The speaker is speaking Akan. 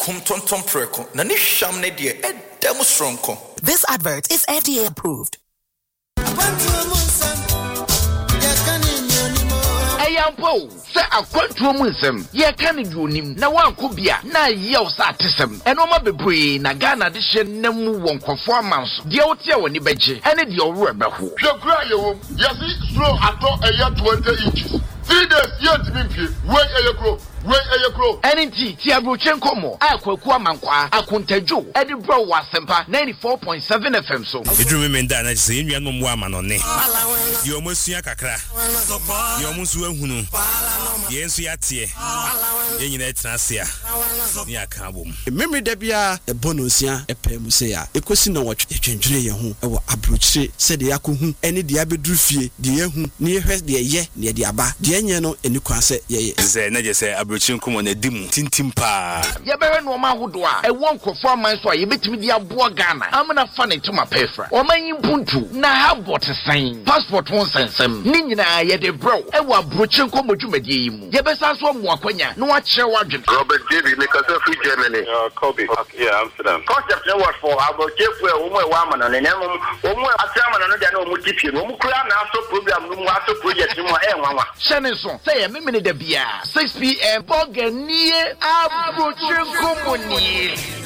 kum tonton preko na ne hwam ne de edam stronko. This advert is FDA approved. Ayampo se akwantuo mu nsem ye ka ne duonim na wanko bia na yew sa atesem enoma bebree na Ghana de hye namu wonkofo amanso de wote a woni beje ene de owro ebeho hwekura yewom yesi slow ato eya 20 inches 3 days yet bimfie wey eyekro Enti ti abrochen komo akwaku amankwa akontajo edi bro wasempa 94.7 FM so edru me nda na se enua no mo amanone ye omosua kakra ye omusu ahunu ye ensu yate ye nyina etrasia ni aka bom memre da bia ebonosia epem se ya ekosi na wotwe twentwene ye ho ewo abrochire se de yakohu ene de abedru fie de yehu ne yehwe de ye ne de aba de enye no eni kwa se ye ze na je se chinkumo na dimu tintimpa yebere no ma hodo a e won krofo aman so a yebetimi di aboa Ghana amna fa ne tuma pefra o man yimpuntu na habot sign passport won sensem ni nyina ye de bro e wa brochen ko modwumadi yi mu yebesa so mo akwanya no wa kire wadwen Robert David make us free Germany Kobe yeah Amsterdam concept no what for about chefu e wo mo e wa amana ne nemu wo mo atiamana no dia na wo mo tipie no mo kura na aso program no mo aso project mo e nwanwa shene so say ye memene da bia 6 p.m. Boganie abrochen komoni